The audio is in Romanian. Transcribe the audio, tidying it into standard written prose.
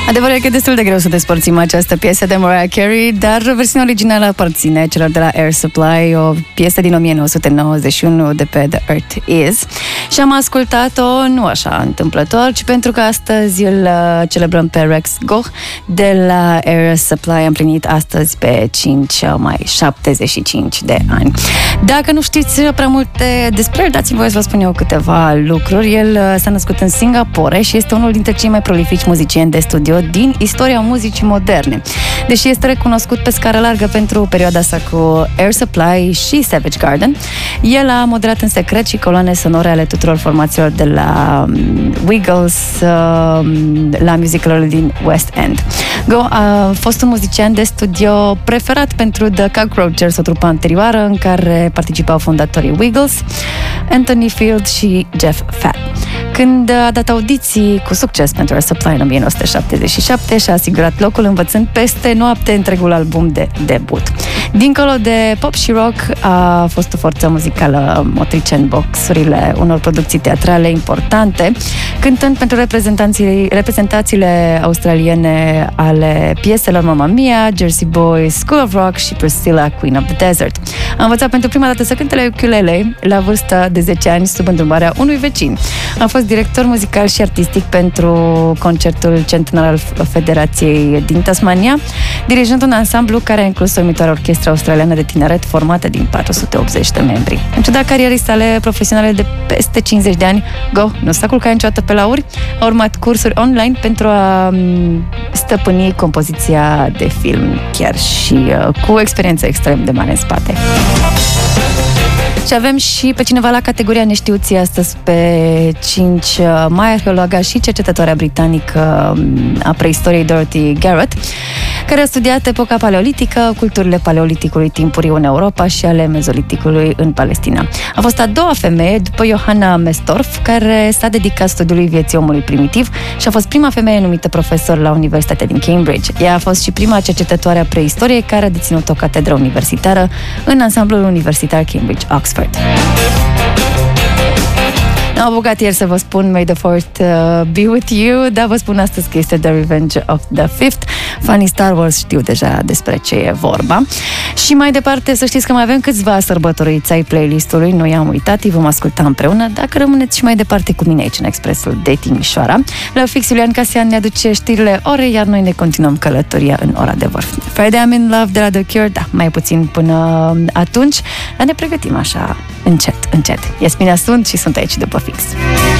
Adevărul e că e destul de greu să despărțim această piesă de Mariah Carey, dar versiunea originală aparține celor de la Air Supply, o piesă din 1991 de pe The Earth Is. Și am ascultat-o nu așa întâmplător, ci pentru că astăzi îl celebrăm pe Rex Goch de la Air Supply. Am plinit astăzi pe 75 de ani. Dacă nu știți prea multe despre el, dați-mi voie să vă spun eu câteva lucruri. El s-a născut în Singapore și este unul dintre cei mai prolifici muzicieni de studio din istoria muzicii moderne. Deși este recunoscut pe scară largă pentru perioada sa cu Air Supply și Savage Garden, el a moderat în secret și coloane sonore ale tuturor formațiilor de la Wiggles la musicalul din West End. Go a fost un muzician de studio preferat pentru The Cockroachers, o trupă anterioară în care participau fondatorii Wiggles, Anthony Field și Jeff Fatt. Când a dat audiții cu succes pentru Air Supply în 1977, și-a asigurat locul învățând peste noapte întregul album de debut. Dincolo de pop și rock, a fost o forță muzicală motrice în boxurile unor producții teatrale importante, cântând pentru reprezentațiile australiene ale pieselor Mamma Mia, Jersey Boys, School of Rock și Priscilla, Queen of the Desert. A învățat pentru prima dată să cânte la ukulele la vârsta de 10 ani sub îndrumarea unui vecin. A fost director muzical și artistic pentru concertul centenar al Federației din Tasmania, dirijând un ansamblu care a inclus o uimitoare orchestră australiană de tineret formată din 480 de membri. În ciuda carierei sale profesionale de peste 50 de ani, Go nu s-a culcat niciodată pe lauri, a urmat cursuri online pentru a stăpâni compoziția de film, chiar și cu o experiență extrem de mare în spate. Și avem și pe cineva la categoria neștiuții astăzi pe 5 mai, arheologa și cercetătoarea britanică a preistoriei Dorothy Garrett, care a studiat epoca paleolitică, culturile paleoliticului timpuriu în Europa și ale mezoliticului în Palestina. A fost a doua femeie, după Johanna Mestorf, care s-a dedicat studiului vieții omului primitiv și a fost prima femeie numită profesor la Universitatea din Cambridge. Ea a fost și prima cercetătoare a preistoriei care a deținut o catedră universitară în ansamblul universitar Cambridge-Oxford. Am apucat ieri să vă spun May the Fourth be with you, dar vă spun astăzi că este The Revenge of the Fifth. Fanii Star Wars știu deja despre ce e vorba. Și mai departe, să știți că mai avem câțiva sărbătoriți ai playlistului, nu i-am uitat, îi vom asculta împreună, dacă rămâneți și mai departe cu mine aici în Expresul de Timișoara. La fix, Iulian Casian ne aduce știrile orei, iar noi ne continuăm călătoria în ora de vârf. Friday I'm in Love de la The Cure, da, mai puțin până atunci, dar ne pregătim așa încet. Yasmina sunt și sunt aici după fix.